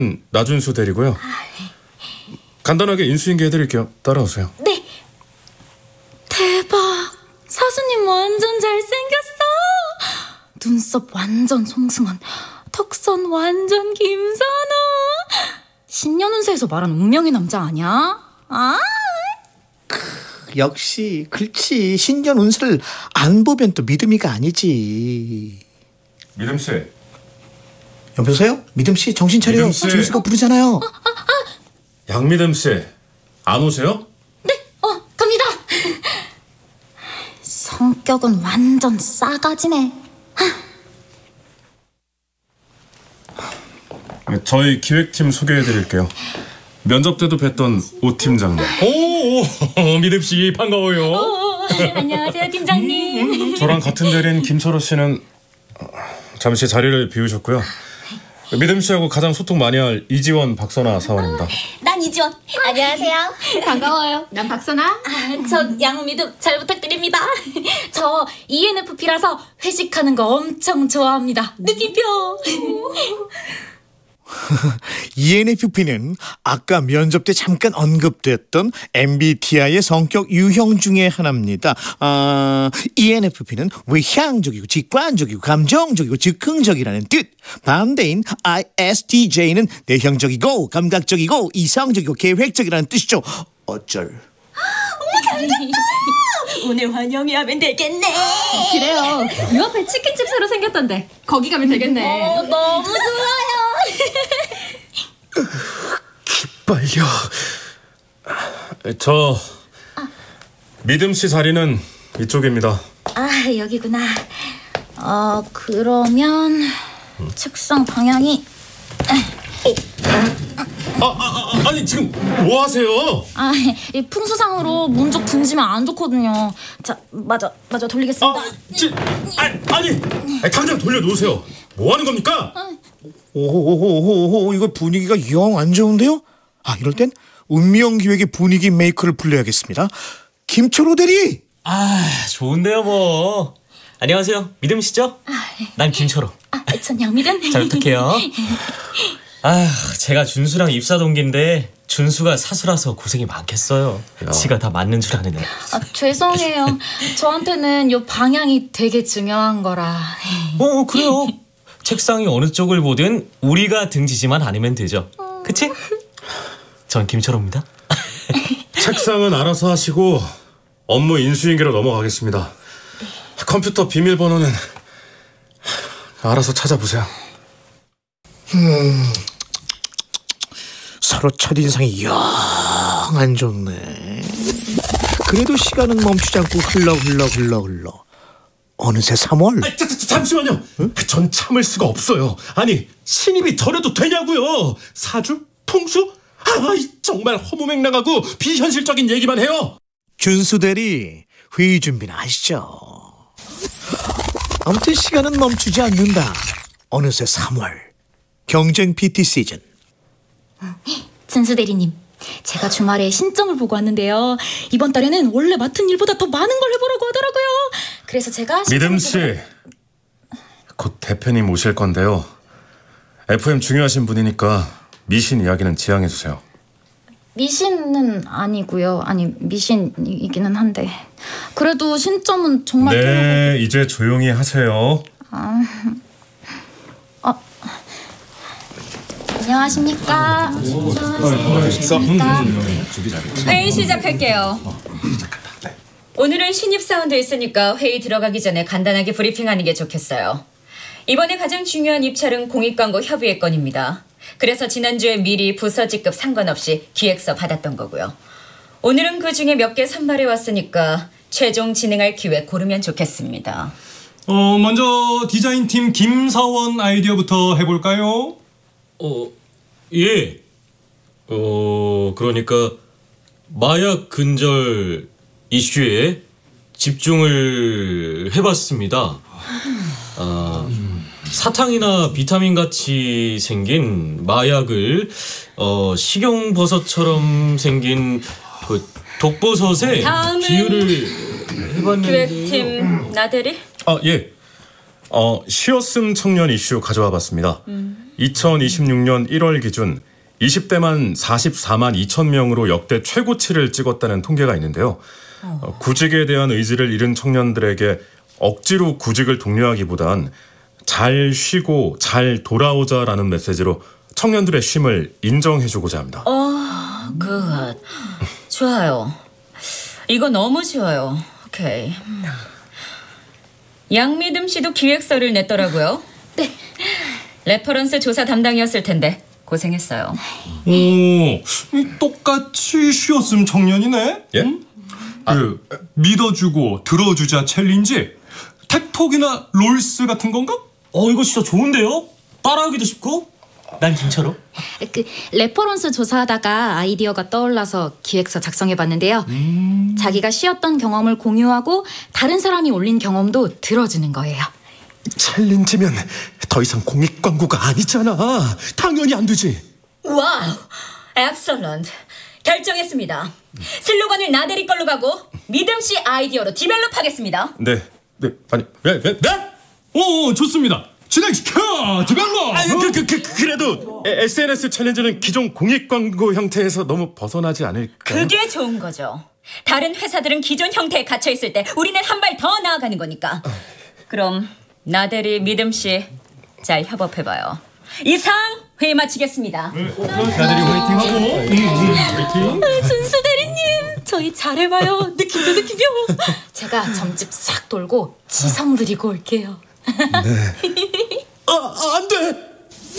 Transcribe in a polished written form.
나준수 대리고요. 간단하게 인수인계 해드릴게요. 따라오세요. 네. 대박. 사수님 완전 잘생겼어. 눈썹 완전 송승헌, 턱선 완전 김선호. 신년운세에서 말한 운명의 남자 아니야? 아? 역시 그렇지. 신년 운세를 안 보면 또 믿음이가 아니지. 믿음씨. 여보세요? 믿음씨 정신 차려요. 믿음씨. 준수가 부르잖아요. 양믿음씨 안 오세요? 네, 갑니다. 성격은 완전 싸가지네. 저희 기획팀 소개해드릴게요. 면접 때도 뵀던 오 팀장님. 오, 믿음씨 반가워요. 안녕하세요, 팀장님. 저랑 같은 자리인 김철호 씨는 잠시 자리를 비우셨고요. 믿음씨하고 가장 소통 많이 할 이지원, 박선아 사원입니다. 난 이지원. 안녕하세요. 반가워요. 난 박선아. 저 양미듬 잘 부탁드립니다. 저 ENFP라서 회식하는 거 엄청 좋아합니다. 느낌표. ENFP는 아까 면접 때 잠깐 언급됐던 MBTI의 성격 유형 중에 하나입니다. ENFP는 외향적이고 직관적이고 감정적이고 즉흥적이라는 뜻. 반대인 ISTJ는 내향적이고 감각적이고 이성적이고 계획적이라는 뜻이죠. 어쩔. 오늘 환영회 하면 되겠네. 그래요. 요 앞에 치킨집 새로 생겼던데 거기 가면 되겠네. 너무 좋아요. 빨려. 저 믿음씨 자리는 이쪽입니다. 여기구나. 그러면 책상 방향이 아니 지금 뭐 하세요? 이 풍수상으로 문쪽 등지면 안 좋거든요. 자, 맞아 돌리겠습니다. 아니 당장 돌려놓으세요. 뭐 하는 겁니까? 오호호호호, 이거 분위기가 영 안 좋은데요? 이럴 땐 운명기획의 분위기 메이커를 불러야겠습니다. 김철호 대리. 좋은데요 뭐. 안녕하세요. 믿음씨죠? 난 김철호. 전 양미든. 잘 부탁해요. 제가 준수랑 입사 동기인데 준수가 사수라서 고생이 많겠어요. 지가 다 맞는 줄 아는 애. 죄송해요. 저한테는 요 방향이 되게 중요한 거라. 그래요. 책상이 어느 쪽을 보든 우리가 등지지만 않으면 되죠. 그치? 전 김철호입니다. 책상은 알아서 하시고 업무 인수인계로 넘어가겠습니다. 컴퓨터 비밀번호는 알아서 찾아보세요. 서로 첫인상이 영 안 좋네. 그래도 시간은 멈추지 않고 흘러. 어느새 3월. 잠시만요. 전 참을 수가 없어요. 아니 신입이 저래도 되냐고요. 사주? 풍수? 정말 허무맹랑하고 비현실적인 얘기만 해요. 준수 대리, 회의 준비는 하시죠. 아무튼 시간은 멈추지 않는다. 어느새 3월. 경쟁 PT 시즌. 준수 대리님, 제가 주말에 신점을 보고 왔는데요. 이번 달에는 원래 맡은 일보다 더 많은 걸 해보라고 하더라고요. 그래서 제가 믿음씨, 곧 대표님 오실 건데요. FM 중요하신 분이니까 미신 이야기는 지양해주세요. 미신은 아니고요. 아니, 미신이기는 한데 그래도 신점은 정말 네, 이제 조용히 하세요. 안녕하십니까. 회의 시작할게요. 오늘은 신입사원도 있으니까 회의 들어가기 전에 간단하게 브리핑하는 게 좋겠어요. 이번에 가장 중요한 입찰은 공익광고 협의회 건입니다. 그래서 지난주에 미리 부서 직급 상관없이 기획서 받았던 거고요. 오늘은 그중에 몇 개 선발해 왔으니까 최종 진행할 기획 고르면 좋겠습니다. 먼저 디자인팀 김사원 아이디어부터 해볼까요? 예. 그러니까 마약 근절 이슈에 집중을 해봤습니다. 사탕이나 비타민 같이 생긴 마약을 식용버섯처럼 생긴 그 독버섯에 다음은 비유를 해봤는데요. 기획팀 나대리. 예. 쉬었음 청년 이슈 가져와 봤습니다. 2026년 1월 기준 20대만 44만 2천 명으로 역대 최고치를 찍었다는 통계가 있는데요. 구직에 대한 의지를 잃은 청년들에게 억지로 구직을 독려하기보단 잘 쉬고 잘 돌아오자라는 메시지로 청년들의 쉼을 인정해주고자 합니다. 굿. 좋아요. 이거 너무 좋아요. 오케이. 양미듬 씨도 기획서를 냈더라고요. 네. 레퍼런스 조사 담당이었을 텐데 고생했어요. 똑같이 쉬었음 청년이네. 예? 그 믿어주고 들어주자 챌린지, 택톡이나 롤스 같은 건가? 이거 진짜 좋은데요? 따라하기도 쉽고. 난 김철호. 그 레퍼런스 조사하다가 아이디어가 떠올라서 기획서 작성해봤는데요. 자기가 쉬었던 경험을 공유하고 다른 사람이 올린 경험도 들어주는 거예요. 챌린지면 더 이상 공익 광고가 아니잖아. 당연히 안 되지. 와우. 엑설런트. 결정했습니다. 슬로건을 나대리 걸로 가고 믿음 씨 아이디어로 디벨롭 하겠습니다. 네. 아니, 왜? 좋습니다. 진행시켜! 디벨롭! 그래도 SNS 챌린지는 기존 공익 광고 형태에서 너무 벗어나지 않을까요? 그게 좋은 거죠. 다른 회사들은 기존 형태에 갇혀 있을 때 우리는 한 발 더 나아가는 거니까. 그럼 나대리 믿음 씨 잘 협업해봐요. 이상 회의 마치겠습니다. 나들이 화이팅하고. 준수 대리님, 저희 잘해봐요. 느낌표. 제가 점집 싹 돌고 지성 드리고 올게요. 안 돼!